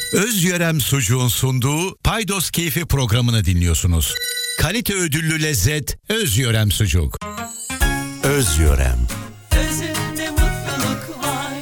Özyörem Sucuğun sunduğu Paydos Keyfi programını dinliyorsunuz. Kalite ödüllü lezzet Özyörem Sucuk. Özyörem. Özünde mutluluk var.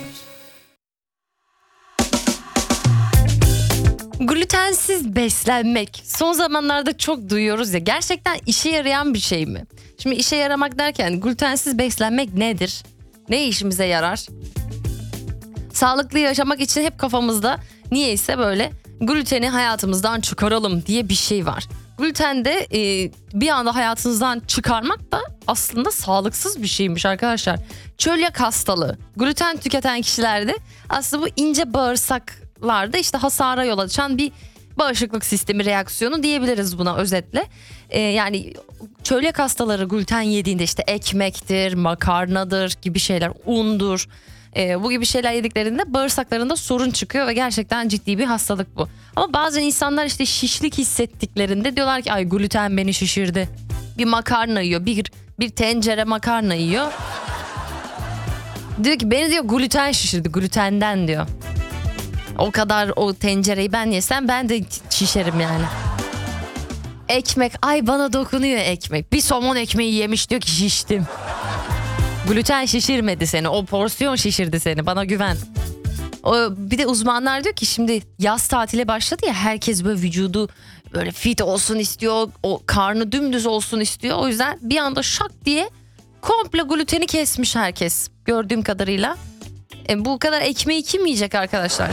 Glutensiz beslenmek son zamanlarda çok duyuyoruz ya, gerçekten işe yarayan bir şey mi? Şimdi işe yaramak derken glutensiz beslenmek nedir? Ne işimize yarar? Sağlıklı yaşamak için hep kafamızda niyeyse böyle gluteni hayatımızdan çıkaralım diye bir şey var. Gluten de bir anda hayatınızdan çıkarmak da aslında sağlıksız bir şeymiş arkadaşlar. Çölyak hastalığı gluten tüketen kişilerde aslında bu ince bağırsaklarda işte hasara yol açan bir bağışıklık sistemi reaksiyonu diyebiliriz buna özetle. Yani çölyak hastaları gluten yediğinde işte ekmektir, makarnadır gibi şeyler, undur. Bu gibi şeyler yediklerinde bağırsaklarında sorun çıkıyor ve gerçekten ciddi bir hastalık bu. Ama bazen insanlar işte şişlik hissettiklerinde diyorlar ki ay gluten beni şişirdi. Bir makarna yiyor, bir tencere makarna yiyor. Diyor ki beni diyor gluten şişirdi, glutenden diyor. O kadar o tencereyi ben yesem ben de şişerim yani. Ekmek, ay bana dokunuyor ekmek. Bir somon ekmeği yemiş diyor ki şiştim. Gluten şişirmedi seni, o porsiyon şişirdi seni, bana güven. Bir de uzmanlar diyor ki şimdi yaz tatili başladı ya, herkes böyle vücudu böyle fit olsun istiyor, o karnı dümdüz olsun istiyor. O yüzden bir anda şak diye komple gluteni kesmiş herkes gördüğüm kadarıyla. Bu kadar ekmeği kim yiyecek arkadaşlar?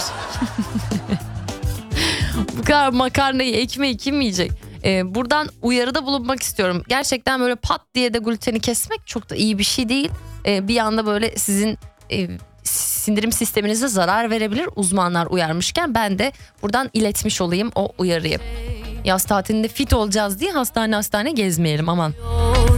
Bu kadar makarnayı, ekmeği kim yiyecek? Buradan uyarıda bulunmak istiyorum. Gerçekten böyle pat diye de gluteni kesmek çok da iyi bir şey değil. Bir anda böyle sizin sindirim sisteminize zarar verebilir. Uzmanlar uyarmışken ben de buradan iletmiş olayım o uyarıyı. Yaz tatilinde fit olacağız diye hastane gezmeyelim aman.